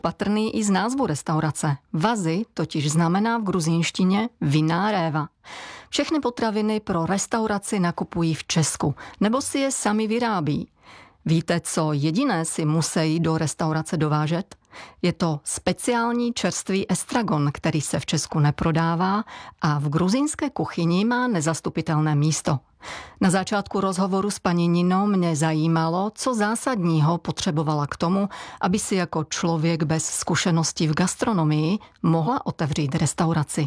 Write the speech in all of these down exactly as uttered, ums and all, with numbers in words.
Patrný i z názvu restaurace. Vazy totiž znamená v gruzínštině vinná réva. Všechny potraviny pro restauraci nakupují v Česku, nebo si je sami vyrábí. Víte, co jediné si musí do restaurace dovážet? Je to speciální čerstvý estragon, který se v Česku neprodává a v gruzínské kuchyni má nezastupitelné místo. Na začátku rozhovoru s paní Ninou mě zajímalo, co zásadního potřebovala k tomu, aby si jako člověk bez zkušeností v gastronomii mohla otevřít restauraci.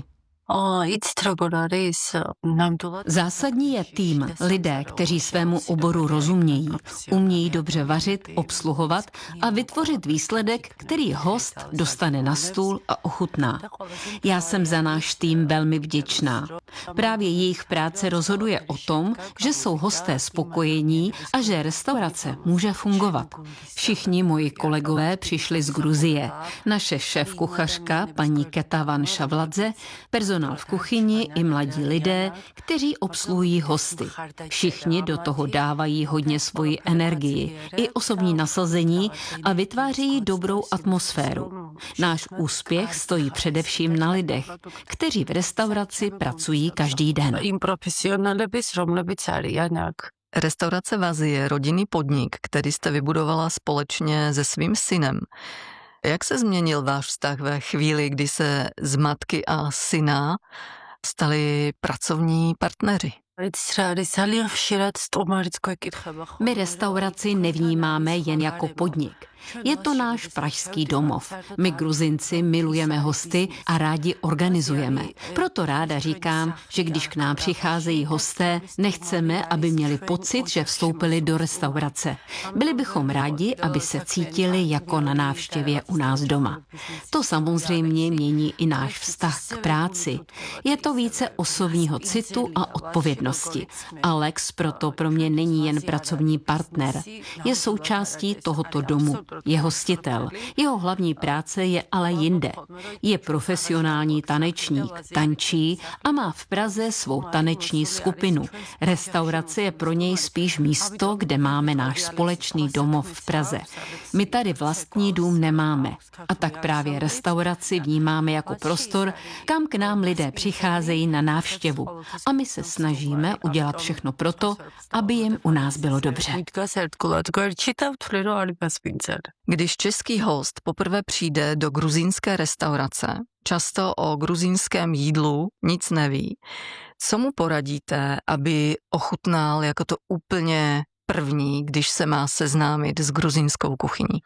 Zásadní je tým, lidé, kteří svému oboru rozumějí, umějí dobře vařit, obsluhovat a vytvořit výsledek, který host dostane na stůl a ochutná. Já jsem za náš tým velmi vděčná. Právě jejich práce rozhoduje o tom, že jsou hosté spokojení a že restaurace může fungovat. Všichni moji kolegové přišli z Gruzie. Naše šéfkuchařka, paní Ketavan Šavladze, personál v kuchyni i mladí lidé, kteří obsluhují hosty. Všichni do toho dávají hodně svoji energii i osobní nasazení a vytvářejí dobrou atmosféru. Náš úspěch stojí především na lidech, kteří v restauraci pracují každý den. Restaurace Vazy je rodinný podnik, který jste vybudovala společně se svým synem. Jak se změnil váš vztah ve chvíli, kdy se z matky a syna stali pracovní partneři? My restauraci nevnímáme jen jako podnik. Je to náš pražský domov. My Gruzinci milujeme hosty a rádi organizujeme. Proto ráda říkám, že když k nám přicházejí hosté, nechceme, aby měli pocit, že vstoupili do restaurace. Byli bychom rádi, aby se cítili jako na návštěvě u nás doma. To samozřejmě mění i náš vztah k práci. Je to více osobního citu a odpovědnosti. Alex proto pro mě není jen pracovní partner. Je součástí tohoto domu. Je hostitel. Jeho hlavní práce je ale jinde. Je profesionální tanečník, tančí a má v Praze svou taneční skupinu. Restaurace je pro něj spíš místo, kde máme náš společný domov v Praze. My tady vlastní dům nemáme. A tak právě restauraci vnímáme jako prostor, kam k nám lidé přicházejí na návštěvu. A my se snažíme udělat všechno proto, aby jim u nás bylo dobře. Když český host poprvé přijde do gruzínské restaurace, často o gruzínském jídlu nic neví, co mu poradíte, aby ochutnal jako to úplně první, když se má seznámit s gruzínskou kuchyní?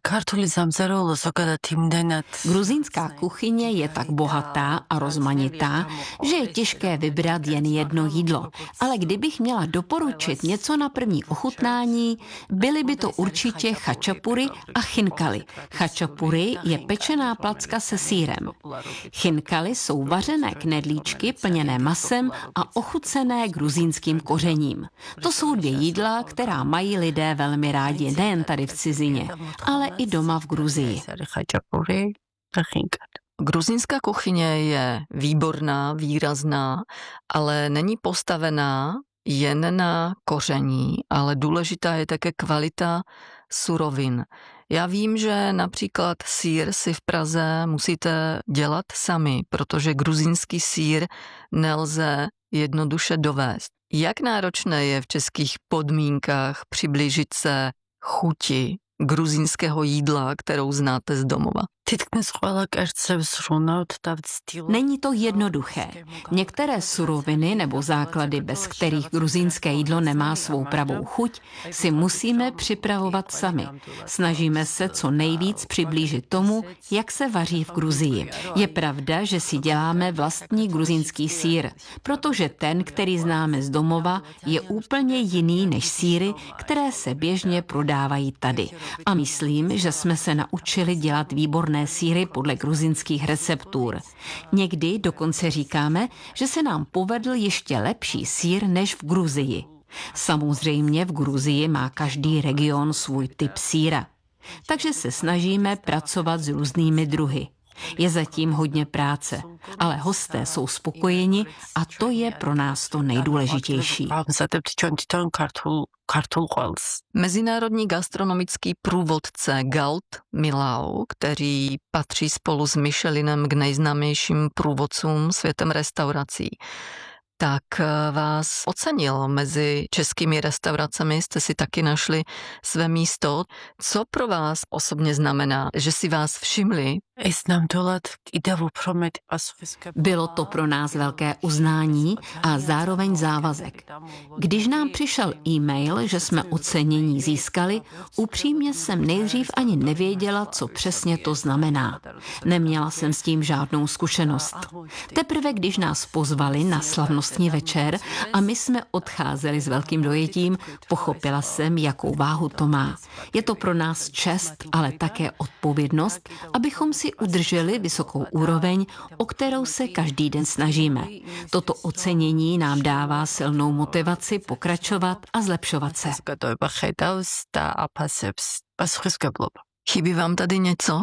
Gruzínská kuchyně je tak bohatá a rozmanitá, že je těžké vybrat jen jedno jídlo. Ale kdybych měla doporučit něco na první ochutnání, byly by to určitě chačapury a chinkali. Chačapury je pečená placka se sýrem. Chinkali jsou vařené knedlíčky plněné masem a ochucené gruzínským kořením. To jsou dvě jídla, která mají lidé velmi rádi, nejen tady v cizině, ale i doma v Gruzii. Gruzínská kuchyně je výborná, výrazná, ale není postavená jen na koření, ale důležitá je také kvalita surovin. Já vím, že například sýr si v Praze musíte dělat sami, protože gruzínský sýr nelze jednoduše dovést. Jak náročné je v českých podmínkách přiblížit se chuti gruzínského jídla, kterou znáte z domova? Není to jednoduché. Některé suroviny nebo základy, bez kterých gruzínské jídlo nemá svou pravou chuť, si musíme připravovat sami. Snažíme se co nejvíc přiblížit tomu, jak se vaří v Gruzii. Je pravda, že si děláme vlastní gruzínský sýr, protože ten, který známe z domova, je úplně jiný než sýry, které se běžně prodávají tady. A myslím, že jsme se naučili dělat výborné sýry podle gruzínských receptur. Někdy dokonce říkáme, že se nám povedl ještě lepší sýr než v Gruzii. Samozřejmě v Gruzii má každý region svůj typ sýra. Takže se snažíme pracovat s různými druhy. Je zatím hodně práce, ale hosté jsou spokojeni a to je pro nás to nejdůležitější. Mezinárodní gastronomický průvodce Gaut Millau, který patří spolu s Michelinem k nejznámějším průvodcům světem restaurací, tak vás ocenil. Mezi českými restauracemi jste si taky našli své místo. Co pro vás osobně znamená, že si vás všimli? Bylo to pro nás velké uznání a zároveň závazek. Když nám přišel e-mail, že jsme ocenění získali, upřímně jsem nejdřív ani nevěděla, co přesně to znamená. Neměla jsem s tím žádnou zkušenost. Teprve když nás pozvali na slavnostní večer a my jsme odcházeli s velkým dojetím, pochopila jsem, jakou váhu to má. Je to pro nás čest, ale také odpovědnost, abychom si udrželi vysokou úroveň, o kterou se každý den snažíme. Toto ocenění nám dává silnou motivaci pokračovat a zlepšovat se. Chybí vám tady něco?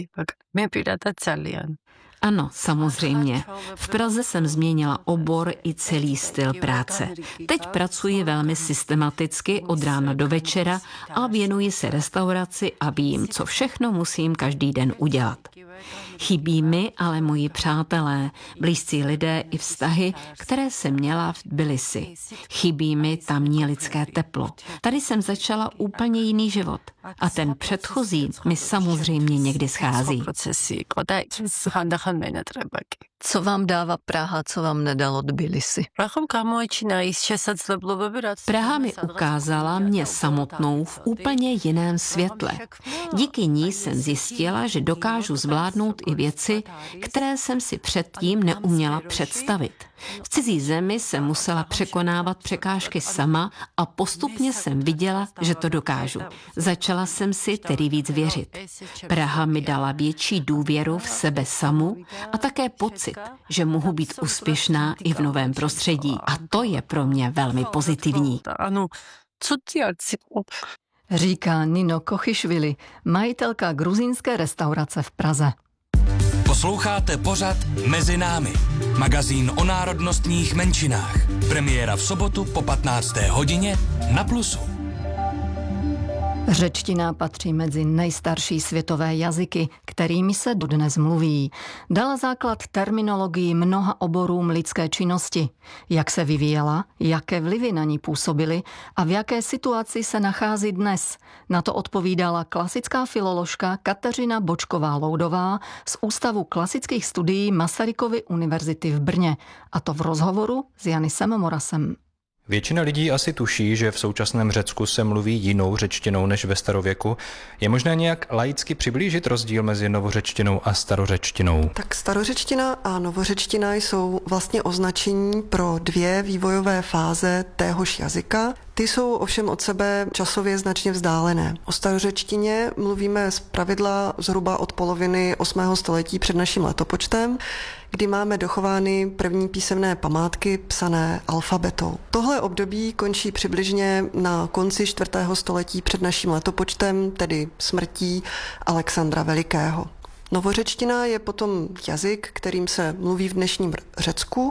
Ano, samozřejmě. V Praze jsem změnila obor i celý styl práce. Teď pracuji velmi systematicky od rána do večera a věnuji se restauraci a vím, co všechno musím každý den udělat. Chybí mi ale moji přátelé, blízcí lidé i vztahy, které jsem měla v Tbilisi. Chybí mi tamní lidské teplo. Tady jsem začala úplně jiný život. A ten předchozí mi samozřejmě někdy schází. Co vám dává Praha, co vám nedalo Tbilisi? Praha mi ukázala mě samotnou v úplně jiném světle. Díky ní jsem zjistila, že dokážu zvládnout i věci, které jsem si předtím neuměla představit. V cizí zemi jsem musela překonávat překážky sama a postupně jsem viděla, že to dokážu. Začala jsem si tedy víc věřit. Praha mi dala větší důvěru v sebe samu a také pocit, že mohu být úspěšná i v novém prostředí. A to je pro mě velmi pozitivní. Říká Nino Kochišvili, majitelka gruzínské restaurace v Praze. Posloucháte pořad Mezi námi, magazín o národnostních menšinách. Premiéra v sobotu po patnácté hodině na Plusu. Řečtina patří mezi nejstarší světové jazyky, kterými se dodnes mluví. Dala základ terminologii mnoha oborům lidské činnosti. Jak se vyvíjela, jaké vlivy na ní působily a v jaké situaci se nachází dnes. Na to odpovídala klasická filoložka Kateřina Bočková-Loudová z Ústavu klasických studií Masarykovy univerzity v Brně. A to v rozhovoru s Janisem Morasem. Většina lidí asi tuší, že v současném Řecku se mluví jinou řečtinou než ve starověku. Je možné nějak laicky přiblížit rozdíl mezi novořečtinou a starořečtinou? Tak starořečtina a novořečtina jsou vlastně označení pro dvě vývojové fáze téhož jazyka. Ty jsou ovšem od sebe časově značně vzdálené. O starořečtině mluvíme zpravidla zhruba od poloviny osmého století před naším letopočtem, kdy máme dochovány první písemné památky psané alfabetou. Tohle období končí přibližně na konci čtvrtého století před naším letopočtem, tedy smrtí Alexandra Velikého. Novořečtina je potom jazyk, kterým se mluví v dnešním Řecku,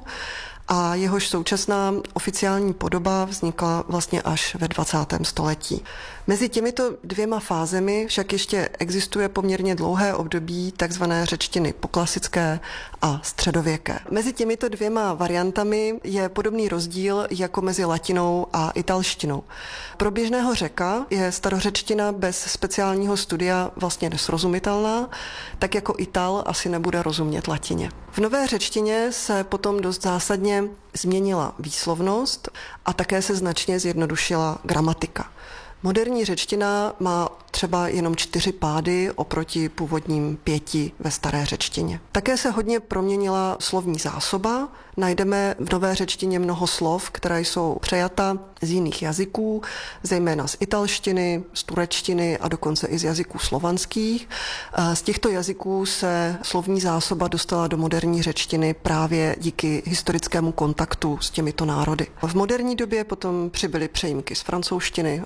a jehož současná oficiální podoba vznikla vlastně až ve dvacátém století. Mezi těmito dvěma fázemi však ještě existuje poměrně dlouhé období takzvané řečtiny poklasické a středověké. Mezi těmito dvěma variantami je podobný rozdíl jako mezi latinou a italštinou. Pro běžného Řeka je starořečtina bez speciálního studia vlastně nesrozumitelná, tak jako Ital asi nebude rozumět latině. V nové řečtině se potom dost zásadně změnila výslovnost a také se značně zjednodušila gramatika. Moderní řečtina má třeba jenom čtyři pády oproti původním pěti ve staré řečtině. Také se hodně proměnila slovní zásoba. Najdeme v nové řečtině mnoho slov, která jsou přejata z jiných jazyků, zejména z italštiny, z turečtiny a dokonce i z jazyků slovanských. Z těchto jazyků se slovní zásoba dostala do moderní řečtiny právě díky historickému kontaktu s těmito národy. V moderní době potom přibyly přejímky z francouzštiny a samozřejmě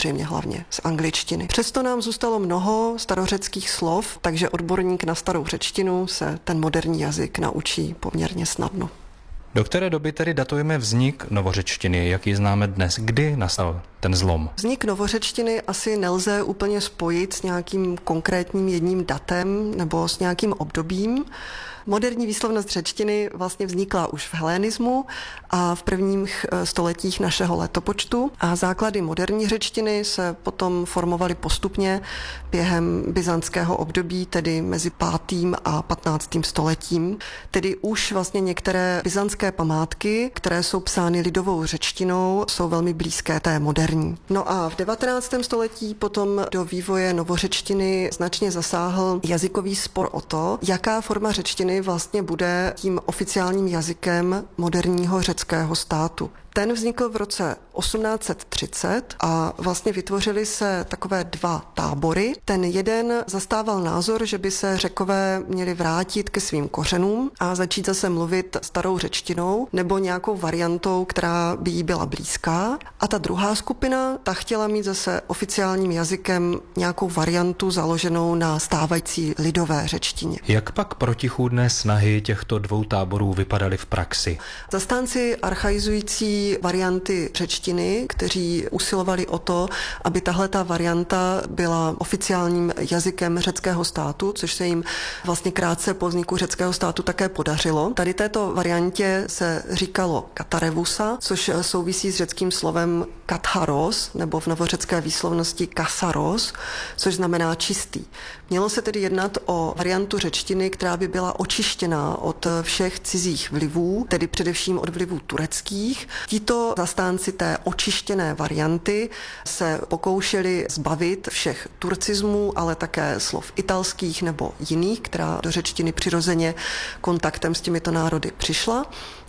samozřejmě hlavně z angličtiny. Přesto nám zůstalo mnoho starořeckých slov, takže odborník na starou řečtinu se ten moderní jazyk naučí poměrně snadno. Do které doby tedy datujeme vznik novořečtiny, jak ji známe dnes? Kdy nastal ten zlom? Vznik novořečtiny asi nelze úplně spojit s nějakým konkrétním jedním datem nebo s nějakým obdobím. Moderní výslovnost řečtiny vlastně vznikla už v helenismu a v prvních stoletích našeho letopočtu a základy moderní řečtiny se potom formovaly postupně během byzantského období, tedy mezi pátým a patnáctým stoletím. Tedy už vlastně některé byzantské památky, které jsou psány lidovou řečtinou, jsou velmi blízké té moderní. No a v devatenáctém století potom do vývoje novořečtiny značně zasáhl jazykový spor o to, jaká forma řečtiny vlastně bude tím oficiálním jazykem moderního řeckého státu. Ten vznikl v roce osmnáct set třicet a vlastně vytvořily se takové dva tábory. Ten jeden zastával názor, že by se Řekové měli vrátit ke svým kořenům a začít zase mluvit starou řečtinou nebo nějakou variantou, která by jí byla blízká. A ta druhá skupina, ta chtěla mít zase oficiálním jazykem nějakou variantu založenou na stávající lidové řečtině. Jak pak protichůdné snahy těchto dvou táborů vypadaly v praxi? Zastánci archaizující varianty řečtiny, kteří usilovali o to, aby tahleta varianta byla oficiálním jazykem řeckého státu, což se jim vlastně krátce po vzniku řeckého státu také podařilo. Tady této variantě se říkalo katarevusa, což souvisí s řeckým slovem katharos, nebo v novořecké výslovnosti kasaros, což znamená čistý. Mělo se tedy jednat o variantu řečtiny, která by byla očištěná od všech cizích vlivů, tedy především od vlivů tureckých. Tito zastánci té očištěné varianty se pokoušeli zbavit všech turcismů, ale také slov italských nebo jiných, která do řečtiny přirozeně kontaktem s těmito národy přišla.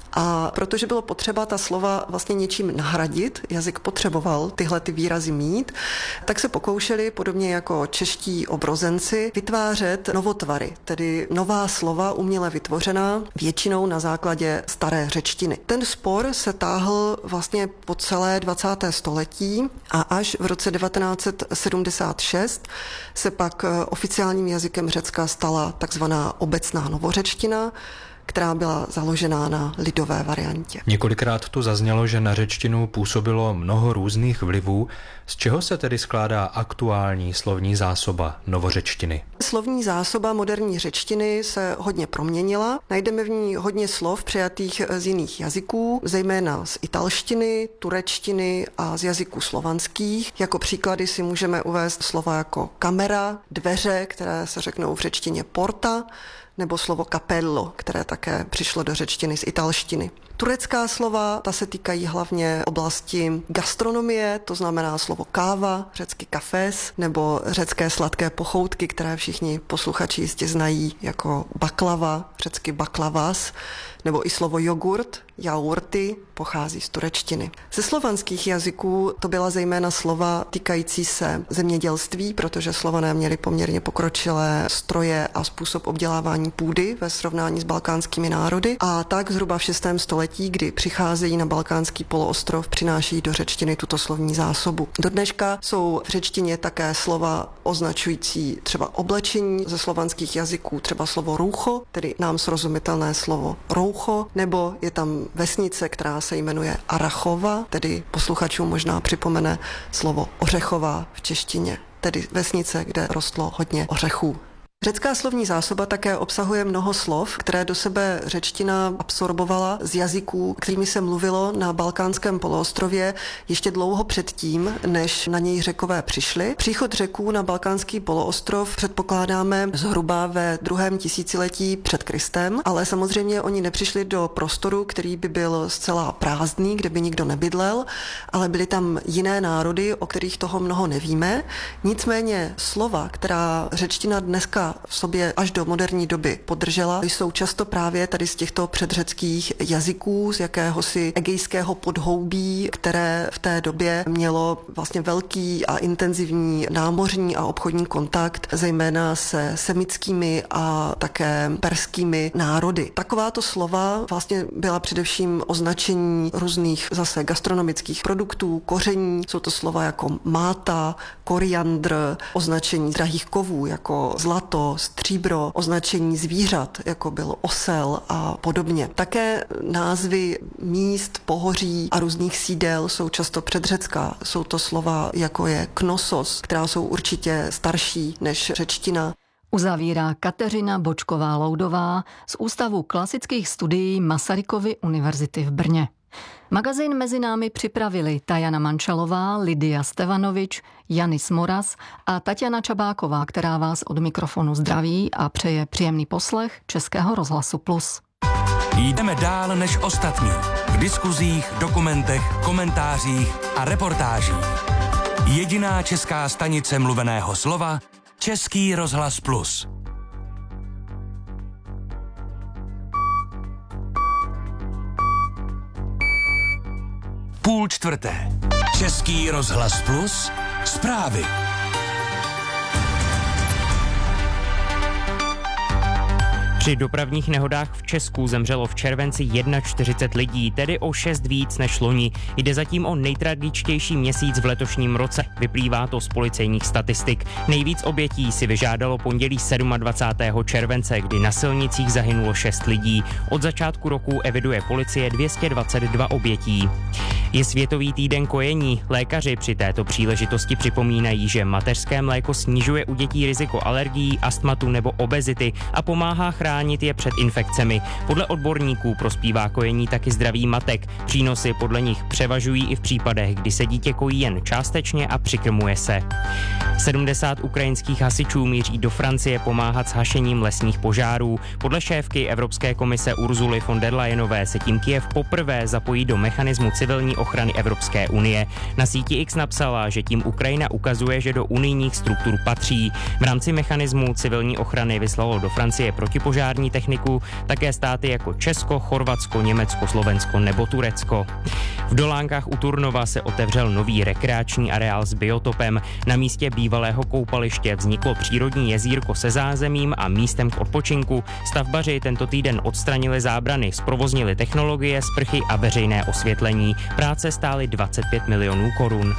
A protože bylo potřeba ta slova vlastně něčím nahradit, jazyk potřeboval tyhle ty výrazy mít, tak se pokoušeli, podobně jako čeští obrozenci, vytvářet novotvary, tedy nová slova uměle vytvořená, většinou na základě staré řečtiny. Ten spor se táhl vlastně po celé dvacáté století a až v roce devatenáct set sedmdesát šest se pak oficiálním jazykem Řecka stala takzvaná obecná novořečtina, která byla založená na lidové variantě. Několikrát tu zaznělo, že na řečtinu působilo mnoho různých vlivů. Z čeho se tedy skládá aktuální slovní zásoba novořečtiny? Slovní zásoba moderní řečtiny se hodně proměnila. Najdeme v ní hodně slov přijatých z jiných jazyků, zejména z italštiny, turečtiny a z jazyků slovanských. Jako příklady si můžeme uvést slova jako kamera, dveře, které se řeknou v řečtině porta, nebo slovo capello, které také přišlo do řečtiny z italštiny. Turecká slova, ta se týkají hlavně oblasti gastronomie, to znamená slovo káva, řecky kafes, nebo řecké sladké pochoutky, které všichni posluchači jistě znají jako baklava, řecky baklavas, nebo i slovo jogurt, jaurty, pochází z turečtiny. Ze slovanských jazyků to byla zejména slova týkající se zemědělství, protože Slované měli poměrně pokročilé stroje a způsob obdělávání půdy ve srovnání s balkánskými národy. A tak zhruba v šestém století, kdy přicházejí na balkánský poloostrov, přináší do řečtiny tuto slovní zásobu. Do dneška jsou v řečtině také slova označující třeba oblečení ze slovanských jazyků, třeba slovo růcho, tedy nám srozumitelné slovo roucho, nebo je tam vesnice, která se jmenuje Arachova, tedy posluchačům možná připomene slovo ořechová v češtině, tedy vesnice, kde rostlo hodně ořechů. Řecká slovní zásoba také obsahuje mnoho slov, které do sebe řečtina absorbovala z jazyků, kterými se mluvilo na balkánském poloostrově ještě dlouho předtím, než na něj Řekové přišli. Příchod Řeků na balkánský poloostrov předpokládáme zhruba ve druhém tisíciletí před Kristem, ale samozřejmě oni nepřišli do prostoru, který by byl zcela prázdný, kde by nikdo nebydlel, ale byly tam jiné národy, o kterých toho mnoho nevíme. Nicméně slova, která řečtina dneska která v sobě až do moderní doby podržela, jsou často právě tady z těchto předřeckých jazyků, z jakéhosi egejského podhoubí, které v té době mělo vlastně velký a intenzivní námořní a obchodní kontakt, zejména se semickými a také perskými národy. Takováto slova vlastně byla především označení různých zase gastronomických produktů, koření, jsou to slova jako máta, koriandr, označení drahých kovů jako zlato, stříbro, označení zvířat jako byl osel a podobně. Také názvy míst, pohoří a různých sídel jsou často předřecká. Jsou to slova jako je Knossos, která jsou určitě starší než řečtina. Uzavírá Kateřina Bočková-Loudová z Ústavu klasických studií Masarykovy univerzity v Brně. Magazín mezi námi připravili Tajana Mančalová, Lidia Stevanovič, Janis Moraz a Tatiana Čabáková, která vás od mikrofonu zdraví a přeje příjemný poslech Českého rozhlasu Plus. Jdeme dál než ostatní. V diskuzích, dokumentech, komentářích a reportážích. Jediná česká stanice mluveného slova Český rozhlas Plus. Půl čtvrté. Český rozhlas Plus. Zprávy. Při dopravních nehodách v Česku zemřelo v červenci čtyřicet jedna lidí, tedy o šest víc než loni. Jde zatím o nejtragičtější měsíc v letošním roce, vyplývá to z policejních statistik. Nejvíc obětí si vyžádalo pondělí dvacátého sedmého července, kdy na silnicích zahynulo šest lidí. Od začátku roku eviduje policie dvě stě dvacet dva obětí. Je Světový týden kojení. Lékaři při této příležitosti připomínají, že mateřské mléko snižuje u dětí riziko alergií, astmatu nebo obezity a pomáhá chránit je před infekcemi. Podle odborníků prospívá kojení taky zdraví matek. Přínosy podle nich převažují i v případech, kdy se dítě kojí jen částečně a přikrmuje se. sedmdesát ukrajinských hasičů míří do Francie pomáhat s hašením lesních požárů. Podle šéfky Evropské komise Urzuly von der Leyenové se tím Kyjev poprvé zapojí do mechanismu civilní ochrany Evropské unie. Na síti X napsala, že tím Ukrajina ukazuje, že do unijních struktur patří. V rámci mechanismu civilní ochrany vyslalo do Francie protipožární techniku také státy jako Česko, Chorvatsko, Německo, Slovensko nebo Turecko. V Dolánkách u Turnova se otevřel nový rekreační areál s biotopem. Na místě bývalého koupaliště vzniklo přírodní jezírko se zázemím a místem k odpočinku. Stavbaři tento týden odstranili zábrany, zprovoznili technologie, sprchy a veřejné osvětlení. Práce stály dvacet pět milionů korun.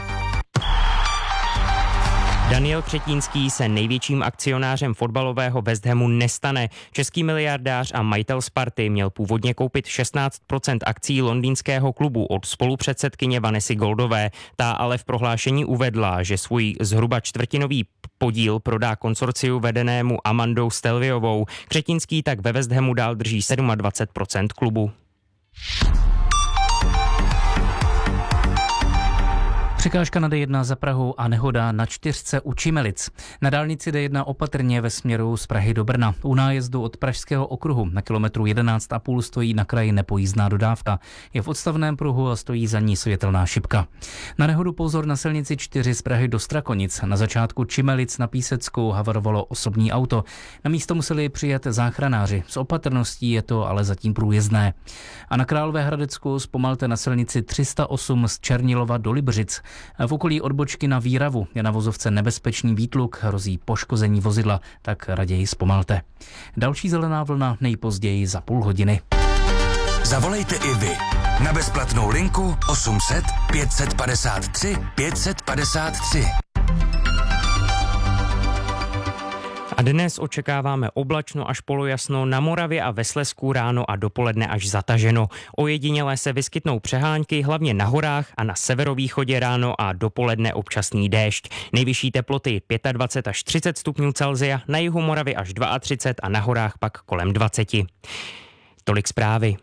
Daniel Křetínský se největším akcionářem fotbalového West Hamu nestane. Český miliardář a majitel Sparty měl původně koupit šestnáct procent akcí londýnského klubu od spolupředsedkyně Vanessy Goldové. Ta ale v prohlášení uvedla, že svůj zhruba čtvrtinový podíl prodá konsorciu vedenému Amandou Stelviovou. Křetínský tak ve West Hamu dál drží dvacet sedm procent klubu. Překážka na D jedna za Prahou a nehoda na čtyřce u Čimelic. Na dálnici D jedna opatrně ve směru z Prahy do Brna. U nájezdu od Pražského okruhu na kilometru jedenáct a půl stojí na kraji nepojízdná dodávka. Je v odstavném pruhu a stojí za ní světelná šipka. Na nehodu pozor na silnici čtyři z Prahy do Strakonic. Na začátku Čimelic na Píseckou havarovalo osobní auto. Na místo museli přijet záchranáři. S opatrností je to ale zatím průjezdné. A na Královéhradecku zpomalte na silnici tři sta osm z Černilova do Libřic. V okolí odbočky na Výravu je na vozovce nebezpečný výtluk, hrozí poškození vozidla, tak raději zpomalte. Další zelená vlna nejpozději za půl hodiny. Zavolejte i vy na bezplatnou linku osm set pět set padesát tři pět set padesát tři. A dnes očekáváme oblačno až polojasno, na Moravě a ve Slezsku ráno a dopoledne až zataženo. Ojediněle se vyskytnou přehánky, hlavně na horách a na severovýchodě ráno a dopoledne občasný déšť. Nejvyšší teploty dvacet pět až třicet stupňů Celsia, na jihu Moravy až třicet dva a na horách pak kolem dvacet. Tolik zprávy.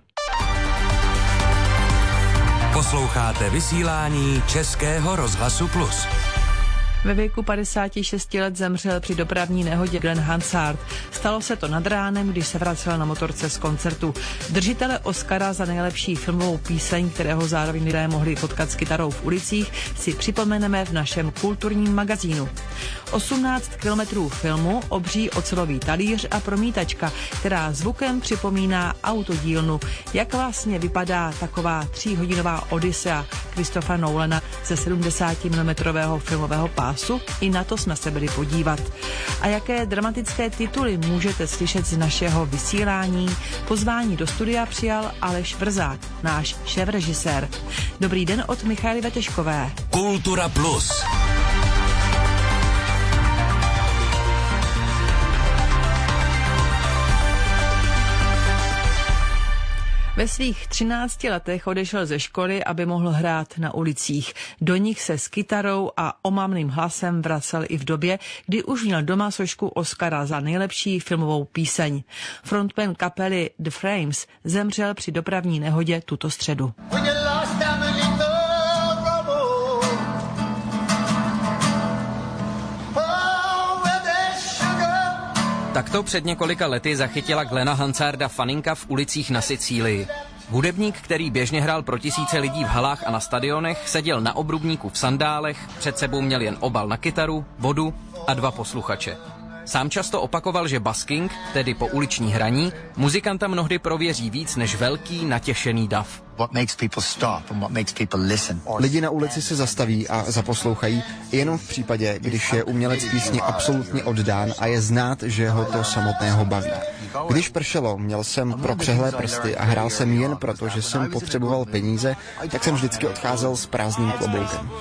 Posloucháte vysílání Českého rozhlasu Plus. Ve věku padesáti šesti let zemřel při dopravní nehodě Glenn Hansard. Stalo se to nad ránem, když se vracel na motorce z koncertu. Držitele Oscara za nejlepší filmovou píseň, kterého zároveň lidé mohli potkat s kytarou v ulicích, si připomeneme v našem kulturním magazínu. osmnáct kilometrů filmu, obří ocelový talíř a promítačka, která zvukem připomíná autodílnu. Jak vlastně vypadá taková tříhodinová odysea Christophera Nolana ze sedmdesátimilimetrového filmového pásu? I na to jsme se byli podívat. A jaké dramatické tituly můžete slyšet z našeho vysílání? Pozvání do studia přijal Aleš Vrzák, náš šéfrežisér. Dobrý den od Michaely Veteškové. Kultura Plus. Ve svých třinácti letech odešel ze školy, aby mohl hrát na ulicích. Do nich se s kytarou a omamným hlasem vracel i v době, kdy už měl doma sošku Oscara za nejlepší filmovou píseň. Frontman kapely The Frames zemřel při dopravní nehodě tuto středu. Takto před několika lety zachytila Glenna Hansarda faninka v ulicích na Sicílii. Hudebník, který běžně hrál pro tisíce lidí v halách a na stadionech, seděl na obrubníku v sandálech, před sebou měl jen obal na kytaru, vodu a dva posluchače. Sám často opakoval, že busking, tedy pouliční hraní, muzikanta mnohdy prověří víc než velký natěšený dav. Lidi na ulici se zastaví a zaposlouchají jenom v případě, když je umělec písni absolutně oddán a je znát, že ho to samotného baví. Když pršelo, měl jsem propřehlé prsty a hrál jsem jen proto, že jsem potřeboval peníze, tak jsem vždycky odcházel s prázdným kloboukem.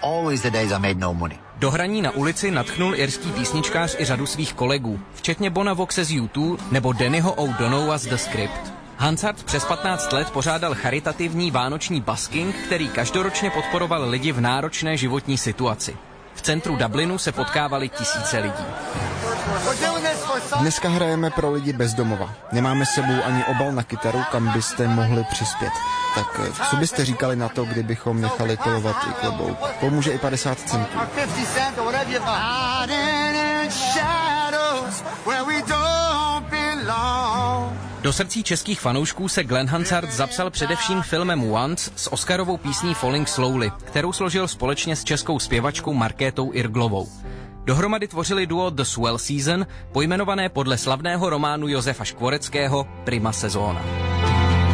Do hraní na ulici nadchnul irský písničkář i řadu svých kolegů, včetně Bona Voxe z U dva nebo Dannyho O'Donoghua z The Script. Hansard přes patnáct let pořádal charitativní vánoční busking, který každoročně podporoval lidi v náročné životní situaci. V centru Dublinu se potkávali tisíce lidí. Dneska hrajeme pro lidi bez domova. Nemáme s sebou ani obal na kytaru, kam byste mohli přispět. Tak co byste říkali na to, kdybychom nechali kolovat i klobouk? Pomůže i padesát centů. Do srdcí českých fanoušků se Glenn Hansard zapsal především filmem Once s Oscarovou písní Falling Slowly, kterou složil společně s českou zpěvačkou Markétou Irglovou. Dohromady tvořili duo The Swell Season, pojmenované podle slavného románu Josefa Škvoreckého Prima sezóna.